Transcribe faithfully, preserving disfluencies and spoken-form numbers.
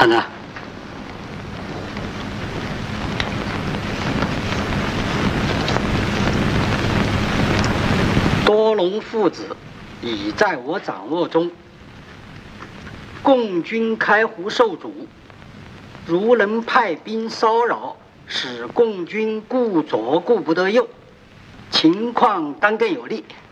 看着。多隆父子已在我掌握中。共军开湖受阻，如能派兵骚扰，使共军顾左顾不得右，情况当更有利。